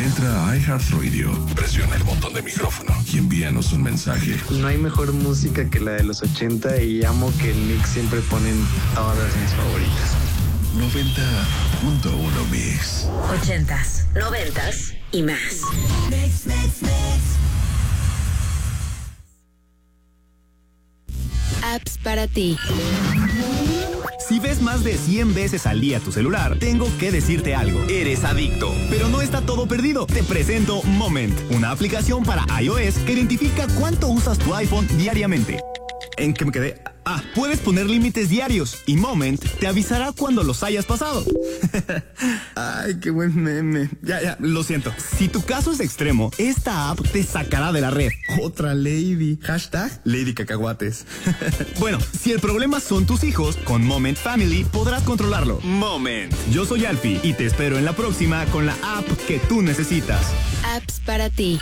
Entra a iHeartRadio, presiona el botón de micrófono y envíanos un mensaje. No hay mejor música que la de los 80 y amo que el mix siempre ponen todas mis favoritas. 90.1 Mix. 80s, 90s y más. Mix. Apps para ti. Si ves más de 100 veces al día tu celular, tengo que decirte algo. Eres adicto. Pero no está todo perdido. Te presento Moment, una aplicación para iOS que identifica cuánto usas tu iPhone diariamente. ¿En qué me quedé? Puedes poner límites diarios y Moment te avisará cuando los hayas pasado. Ay, qué buen meme. Ya, lo siento. Si tu caso es extremo, esta app te sacará de la red. Otra lady. Hashtag Lady Cacahuates. Bueno, si el problema son tus hijos, con Moment Family podrás controlarlo. Moment. Yo soy Alfie y te espero en la próxima con la app que tú necesitas. Apps para ti.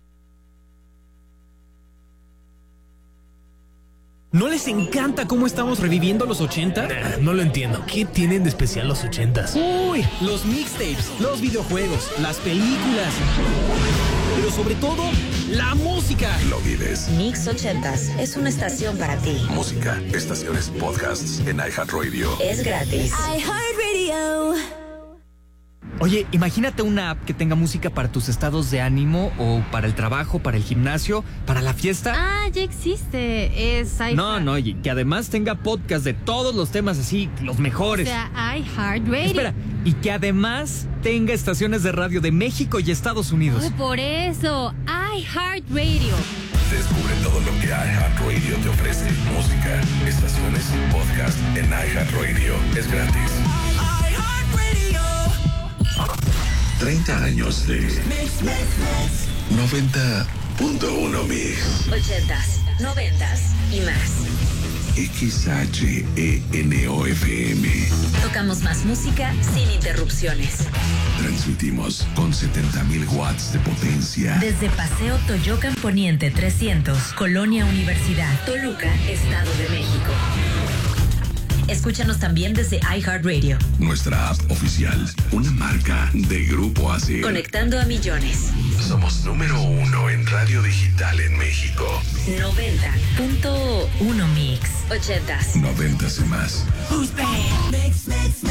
¿No les encanta cómo estamos reviviendo los 80? No lo entiendo. ¿Qué tienen de especial los 80s? Uy, los mixtapes, los videojuegos, las películas. Pero sobre todo, la música. Lo vives. Mix 80s es una estación para ti. Música, estaciones, podcasts en iHeartRadio. Es gratis. iHeartRadio. Oye, imagínate una app que tenga música para tus estados de ánimo o para el trabajo, para el gimnasio, para la fiesta. Ya existe. Es iHeart. No, y que además tenga podcast de todos los temas así, los mejores. O sea, iHeartRadio. Espera, y que además tenga estaciones de radio de México y Estados Unidos. Por eso, iHeartRadio. Descubre todo lo que iHeartRadio te ofrece. Música, estaciones, podcast en iHeartRadio. Es gratis. 30 años de 90.1 Mix. 80s, 90s y más. XHENOFM. Tocamos más música sin interrupciones. Transmitimos con 70.000 watts de potencia. Desde Paseo Toyocan Poniente 300, Colonia Universidad, Toluca, Estado de México. Escúchanos también desde iHeartRadio. Nuestra app oficial, una marca de Grupo ASIR. Conectando a millones. Somos número 1 en radio digital en México. 90.1 Mix. 80s. 90s y más. Mix.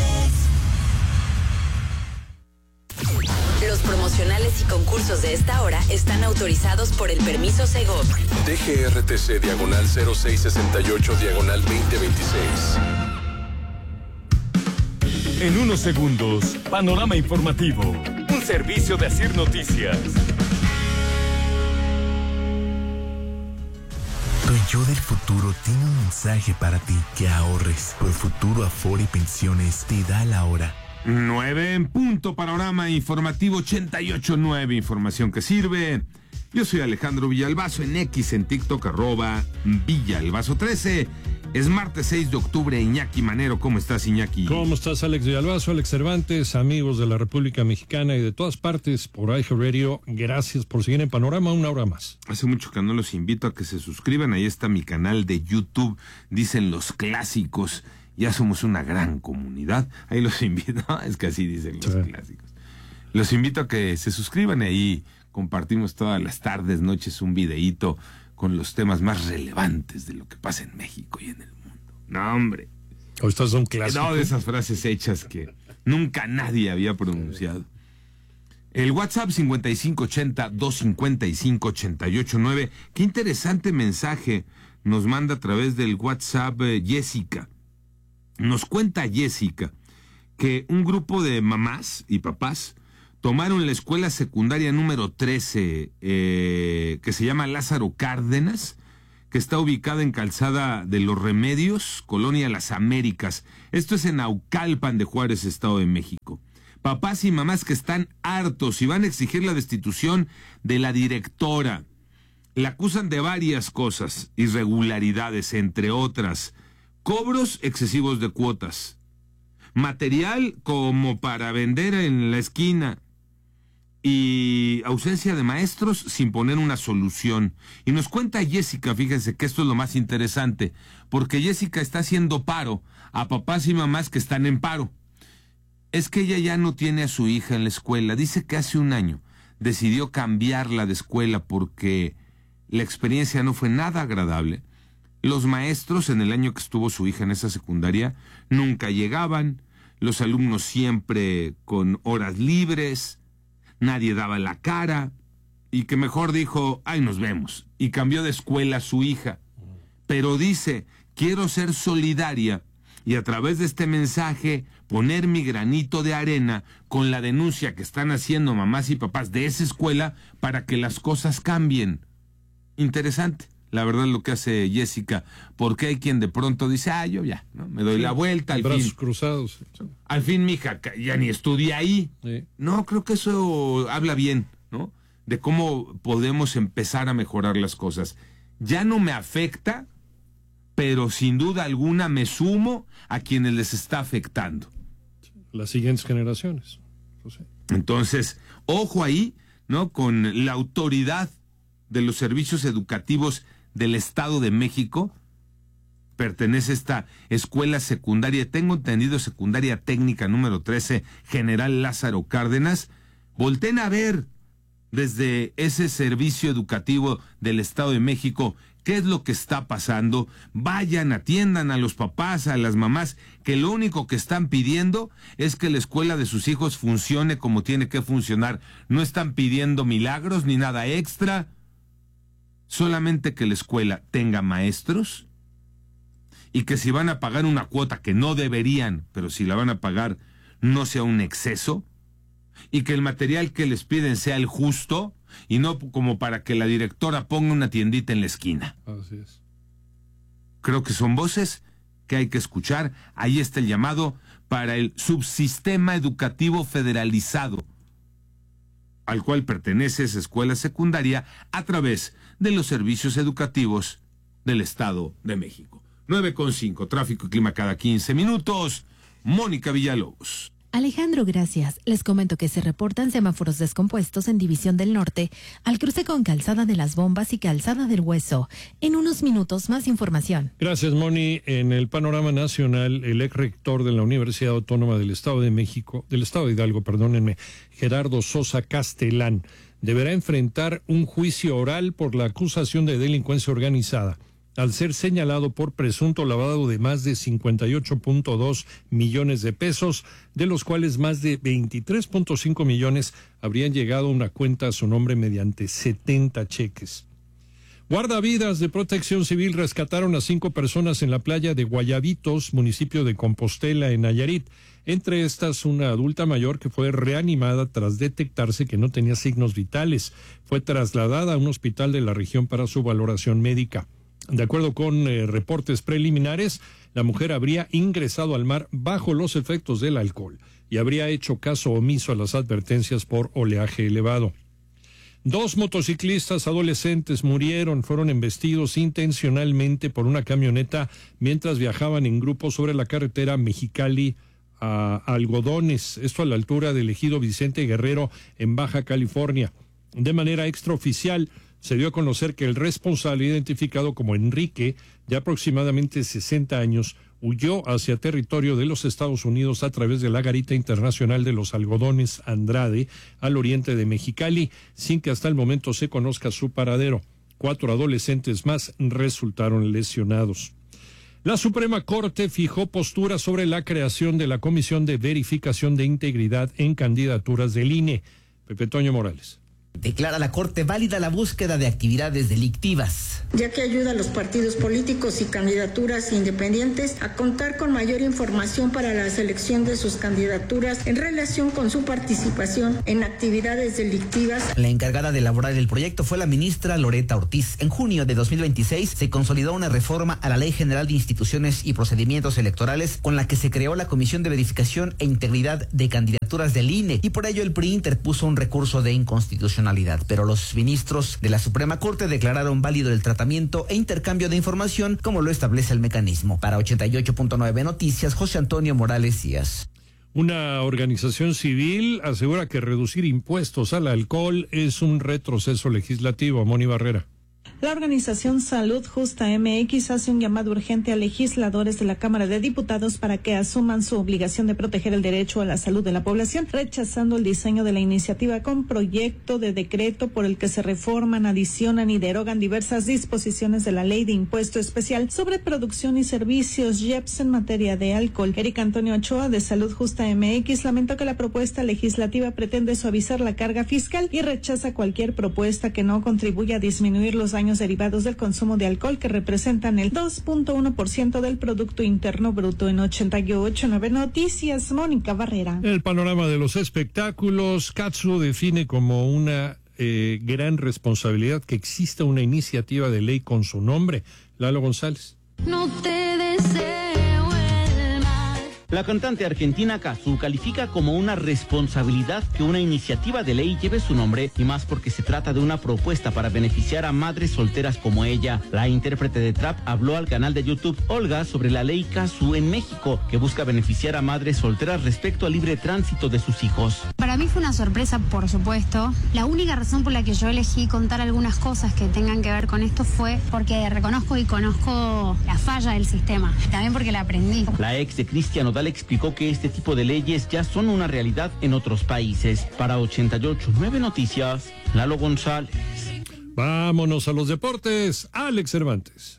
Los promocionales y concursos de esta hora están autorizados por el permiso Segov. DGRTC diagonal 0668 diagonal 2026. En unos segundos, Panorama Informativo, un servicio de Asir Noticias. Tu yo del futuro tiene un mensaje para ti: que ahorres. Por Futuro Afore y Pensiones te da la hora. 9 en punto, Panorama Informativo 88.9, información que sirve. Yo soy Alejandro Villalbazo, en X, en TikTok, @Villalbazo13. Es martes 6 de octubre, Iñaki Manero. ¿Cómo estás, Iñaki? ¿Cómo estás, Alex Villalbazo, Alex Cervantes, amigos de la República Mexicana y de todas partes por iHeartRadio? Gracias por seguir en Panorama una hora más. Hace mucho que no los invito a que se suscriban. Ahí está mi canal de YouTube, dicen Los Clásicos. Ya somos una gran comunidad. Ahí los invito, es que así dicen los clásicos. Los invito a que se suscriban, y ahí compartimos todas las tardes, noches, un videíto con los temas más relevantes de lo que pasa en México y en el mundo. No, hombre. ¿O estas son clásicos? No, de esas frases hechas que nunca nadie había pronunciado. El WhatsApp 5580-255-889. Qué interesante mensaje nos manda a través del WhatsApp Jessica. Nos cuenta Jessica que un grupo de mamás y papás tomaron la escuela secundaria número 13, que se llama Lázaro Cárdenas, que está ubicada en Calzada de los Remedios, Colonia Las Américas. Esto es en Naucalpan de Juárez, Estado de México. Papás y mamás que están hartos y van a exigir la destitución de la directora. La acusan de varias cosas, irregularidades, entre otras: cobros excesivos de cuotas, material como para vender en la esquina y ausencia de maestros sin poner una solución. Y nos cuenta Jessica, fíjense que esto es lo más interesante, porque Jessica está haciendo paro a papás y mamás que están en paro. Es que ella ya no tiene a su hija en la escuela. Dice que hace un año decidió cambiarla de escuela porque la experiencia no fue nada agradable. Los maestros, en el año que estuvo su hija en esa secundaria, nunca llegaban, los alumnos siempre con horas libres, nadie daba la cara, y que mejor dijo, ahí nos vemos, y cambió de escuela a su hija. Pero dice, quiero ser solidaria, y a través de este mensaje poner mi granito de arena con la denuncia que están haciendo mamás y papás de esa escuela para que las cosas cambien. Interesante, la verdad, lo que hace Jessica, porque hay quien de pronto dice, yo ya, ¿no? Me doy la vuelta, al brazos fin. cruzados. Al fin, mija, ya ni estudia ahí. Sí. No, creo que eso habla bien, ¿no? De cómo podemos empezar a mejorar las cosas. Ya no me afecta, pero sin duda alguna me sumo a quienes les está afectando. Las siguientes generaciones. Pues sí. Entonces, ojo ahí, ¿no? Con la autoridad de los servicios educativos del Estado de México. Pertenece esta escuela secundaria, tengo entendido, secundaria técnica número 13, General Lázaro Cárdenas. Volten a ver desde ese servicio educativo del Estado de México qué es lo que está pasando. Vayan, atiendan a los papás, a las mamás, que lo único que están pidiendo es que la escuela de sus hijos funcione como tiene que funcionar. No están pidiendo milagros ni nada extra, solamente que la escuela tenga maestros y que si van a pagar una cuota que no deberían, pero si la van a pagar, no sea un exceso, y que el material que les piden sea el justo y no como para que la directora ponga una tiendita en la esquina. Así es. Creo que son voces que hay que escuchar. Ahí está el llamado para el subsistema educativo federalizado, al cual pertenece esa escuela secundaria a través de los servicios educativos del Estado de México. 9:05, tráfico y clima cada 15 minutos. Mónica Villalobos. Alejandro, gracias. Les comento que se reportan semáforos descompuestos en División del Norte, al cruce con Calzada de las Bombas y Calzada del Hueso. En unos minutos, más información. Gracias, Moni. En el panorama nacional, el ex rector de la Universidad Autónoma del Estado de México, del Estado de Hidalgo, perdónenme, Gerardo Sosa Castelán, deberá enfrentar un juicio oral por la acusación de delincuencia organizada, al ser señalado por presunto lavado de más de 58.2 millones de pesos, de los cuales más de 23.5 millones habrían llegado a una cuenta a su nombre mediante 70 cheques. Guardavidas de Protección Civil rescataron a 5 personas en la playa de Guayabitos, municipio de Compostela, en Nayarit. Entre estas, una adulta mayor que fue reanimada tras detectarse que no tenía signos vitales. Fue trasladada a un hospital de la región para su valoración médica. De acuerdo con reportes preliminares, la mujer habría ingresado al mar bajo los efectos del alcohol y habría hecho caso omiso a las advertencias por oleaje elevado. 2 motociclistas adolescentes fueron embestidos intencionalmente por una camioneta mientras viajaban en grupo sobre la carretera Mexicali a Algodones, esto a la altura del ejido Vicente Guerrero en Baja California. De manera extraoficial, se dio a conocer que el responsable, identificado como Enrique, de aproximadamente 60 años, huyó hacia territorio de los Estados Unidos a través de la Garita Internacional de los Algodones Andrade, al oriente de Mexicali, sin que hasta el momento se conozca su paradero. 4 adolescentes más resultaron lesionados. La Suprema Corte fijó postura sobre la creación de la Comisión de Verificación de Integridad en Candidaturas del INE. Pepe Toño Morales. Declara la Corte válida la búsqueda de actividades delictivas, ya que ayuda a los partidos políticos y candidaturas independientes a contar con mayor información para la selección de sus candidaturas en relación con su participación en actividades delictivas. La encargada de elaborar el proyecto fue la ministra Loreta Ortiz. En junio de 2026 se consolidó una reforma a la Ley General de Instituciones y Procedimientos Electorales con la que se creó la Comisión de Verificación e Integridad de Candidaturas del INE, y por ello el PRI interpuso un recurso de inconstitucionalidad. Pero los ministros de la Suprema Corte declararon válido el tratamiento e intercambio de información como lo establece el mecanismo. Para 88.9 Noticias, José Antonio Morales Díaz. Una organización civil asegura que reducir impuestos al alcohol es un retroceso legislativo. Moni Barrera. La organización Salud Justa MX hace un llamado urgente a legisladores de la Cámara de Diputados para que asuman su obligación de proteger el derecho a la salud de la población, rechazando el diseño de la iniciativa con proyecto de decreto por el que se reforman, adicionan y derogan diversas disposiciones de la Ley de Impuesto Especial sobre Producción y Servicios IEPS en materia de alcohol. Eric Antonio Ochoa, de Salud Justa MX, lamentó que la propuesta legislativa pretende suavizar la carga fiscal y rechaza cualquier propuesta que no contribuya a disminuir los daños derivados del consumo de alcohol, que representan el 2.1% del Producto Interno Bruto. En 88.9 Noticias, Mónica Barrera. El panorama de los espectáculos, Katsu define como una gran responsabilidad que exista una iniciativa de ley con su nombre. Lalo González. No te deseo el mal. La cantante argentina Katsu califica como una responsabilidad que una iniciativa de ley lleve su nombre, y más porque se trata de una propuesta para beneficiar a madres solteras como ella. La intérprete de trap habló al canal de YouTube Olga sobre la ley Katsu en México, que busca beneficiar a madres solteras respecto al libre tránsito de sus hijos. Para mí fue una sorpresa, por supuesto. La única razón por la que yo elegí contar algunas cosas que tengan que ver con esto fue porque reconozco y conozco la falla del sistema, también porque la aprendí. La ex de Cristian Nodal explicó que este tipo de leyes ya son una realidad en otros países. Para 88.9 Noticias, Lalo González. Vámonos a los deportes, Alex Cervantes.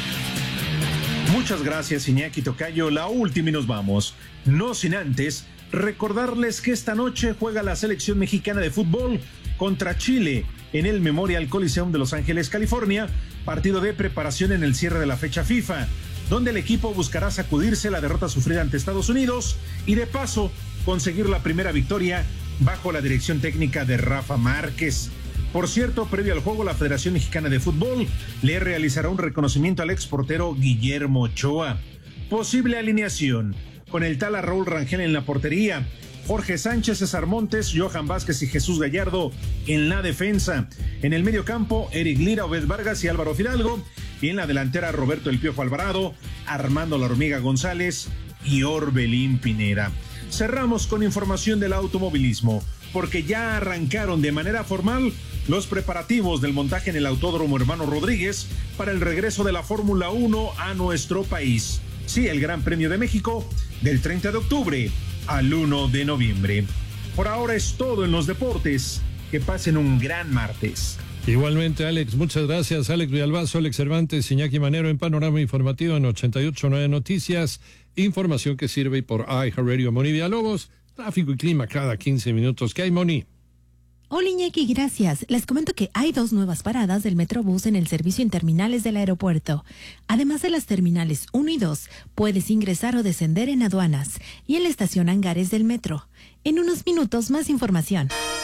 Muchas gracias, Iñaki Tocayo. La última y nos vamos. No sin antes recordarles que esta noche juega la selección mexicana de fútbol contra Chile en el Memorial Coliseum de Los Ángeles, California, partido de preparación en el cierre de la fecha FIFA, donde el equipo buscará sacudirse la derrota sufrida ante Estados Unidos y de paso conseguir la primera victoria bajo la dirección técnica de Rafa Márquez. Por cierto, previo al juego, la Federación Mexicana de Fútbol le realizará un reconocimiento al exportero Guillermo Ochoa. Posible alineación: con el tal Raúl Rangel en la portería, Jorge Sánchez, César Montes, Johan Vázquez y Jesús Gallardo en la defensa. En el medio campo, Eric Lira, Obed Vargas y Álvaro Fidalgo. Y en la delantera, Roberto El Piojo Alvarado, Armando La Hormiga González y Orbelín Pineda. Cerramos con información del automovilismo, porque ya arrancaron de manera formal los preparativos del montaje en el Autódromo Hermano Rodríguez para el regreso de la Fórmula 1 a nuestro país. Sí, el Gran Premio de México, del 30 de octubre al 1 de noviembre. Por ahora es todo en los deportes. Que pasen un gran martes. Igualmente, Alex, muchas gracias. Alex Villalbazo, Alex Cervantes, Iñaki Manero en Panorama Informativo en 88.9 Noticias. Información que sirve por iHeartRadio. Moni Villalobos, tráfico y clima cada 15 minutos. ¿Qué hay, Moni? Hola, Iñaki, gracias. Les comento que hay 2 nuevas paradas del Metrobús en el servicio en terminales del aeropuerto. Además de las terminales 1 y 2, puedes ingresar o descender en aduanas y en la estación Hangares del metro. En unos minutos, más información.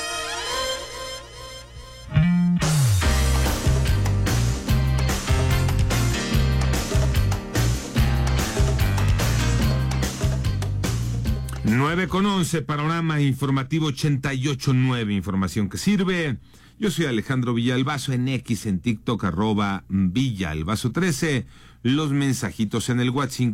Nueve con 11, Panorama Informativo 88.9, información que sirve. Yo soy Alejandro Villalbazo, en X, en TikTok, @Villalbazo13. Los mensajitos en el WhatsApp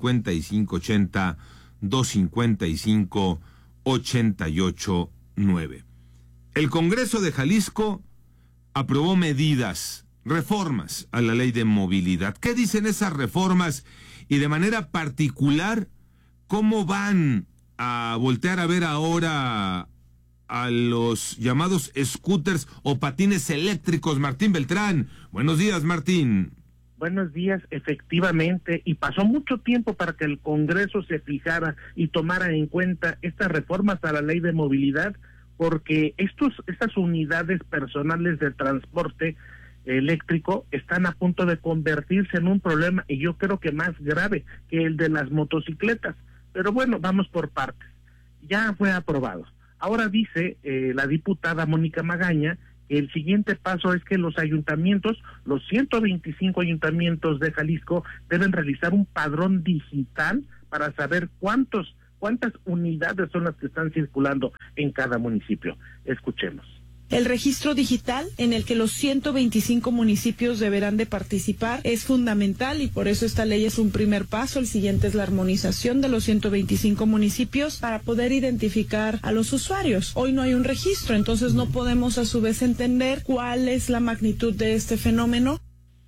5580-255-889. El Congreso de Jalisco aprobó medidas, reformas a la ley de movilidad. ¿Qué dicen esas reformas? Y de manera particular, ¿cómo van a voltear a ver ahora a los llamados scooters o patines eléctricos? Martín Beltrán. Buenos días, Martín. Buenos días, efectivamente, y pasó mucho tiempo para que el Congreso se fijara y tomara en cuenta estas reformas a la ley de movilidad, porque estas unidades personales de transporte eléctrico están a punto de convertirse en un problema, y yo creo que más grave que el de las motocicletas. Pero bueno, vamos por partes. Ya fue aprobado. Ahora dice la diputada Mónica Magaña que el siguiente paso es que los ayuntamientos, los 125 ayuntamientos de Jalisco, deben realizar un padrón digital para saber cuántas unidades son las que están circulando en cada municipio. Escuchemos. El registro digital en el que los 125 municipios deberán de participar es fundamental, y por eso esta ley es un primer paso. El siguiente es la armonización de los 125 municipios para poder identificar a los usuarios. Hoy no hay un registro, entonces no podemos a su vez entender cuál es la magnitud de este fenómeno.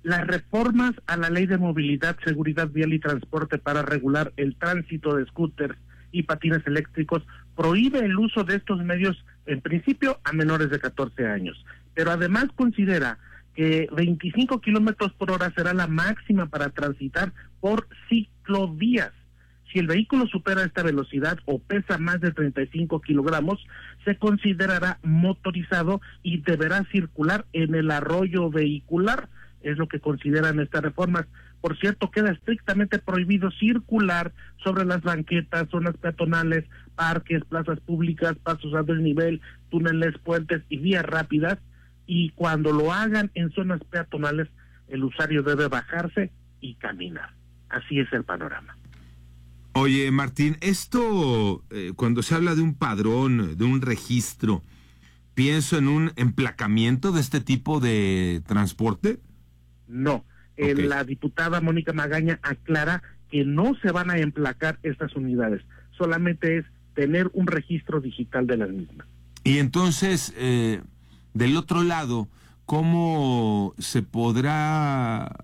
Las reformas a la Ley de Movilidad, Seguridad Vial y Transporte para regular el tránsito de scooters y patines eléctricos prohíbe el uso de estos medios, en principio, a menores de 14 años. Pero además considera que 25 kilómetros por hora será la máxima para transitar por ciclovías. Si el vehículo supera esta velocidad o pesa más de 35 kilogramos, se considerará motorizado y deberá circular en el arroyo vehicular, es lo que consideran estas reformas. Por cierto, queda estrictamente prohibido circular sobre las banquetas, zonas peatonales, parques, plazas públicas, pasos a desnivel, túneles, puentes y vías rápidas, y cuando lo hagan en zonas peatonales, el usuario debe bajarse y caminar. Así es el panorama. Oye, Martín, esto, cuando se habla de un padrón, de un registro, ¿pienso en un emplacamiento de este tipo de transporte? No, la diputada Mónica Magaña aclara que no se van a emplacar estas unidades, solamente es tener un registro digital de las mismas. Y entonces, del otro lado, ¿cómo se podrá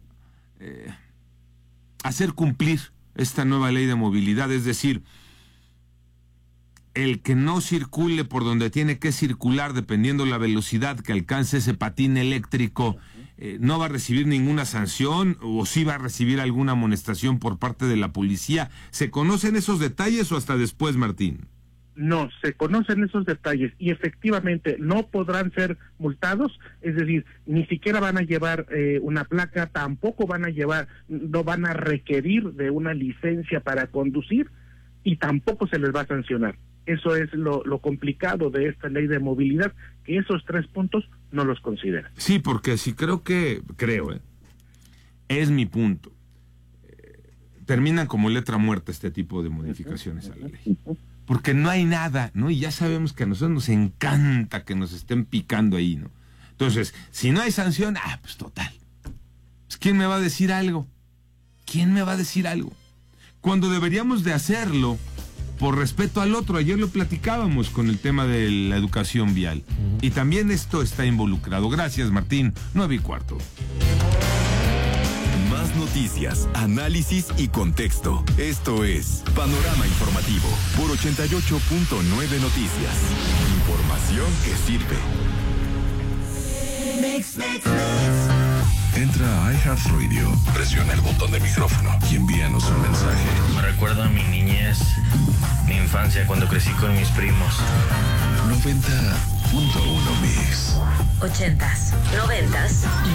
hacer cumplir esta nueva ley de movilidad? Es decir, el que no circule por donde tiene que circular, dependiendo la velocidad que alcance ese patín eléctrico, ¿no va a recibir ninguna sanción o sí va a recibir alguna amonestación por parte de la policía? ¿Se conocen esos detalles o hasta después, Martín? No, se conocen esos detalles y efectivamente no podrán ser multados, es decir, ni siquiera van a llevar una placa, tampoco van a llevar, no van a requerir de una licencia para conducir y tampoco se les va a sancionar. Eso es lo complicado de esta ley de movilidad, que esos 3 puntos no los considera. Sí, porque sí creo, es mi punto. Terminan como letra muerta este tipo de modificaciones a la ley. Porque no hay nada, ¿no? Y ya sabemos que a nosotros nos encanta que nos estén picando ahí, ¿no? Entonces, si no hay sanción, pues total. Pues, ¿quién me va a decir algo? ¿Quién me va a decir algo? Cuando deberíamos de hacerlo por respeto al otro. Ayer lo platicábamos con el tema de la educación vial. Y también esto está involucrado. Gracias, Martín. 9:15. Más noticias, análisis y contexto. Esto es Panorama Informativo por 88.9 Noticias. Información que sirve. Entra a iHeartRadio, presiona el botón de micrófono y envíanos un mensaje. Me recuerda a mi niñez, mi infancia cuando crecí con mis primos. 90.1 Mix. 80s, 90s y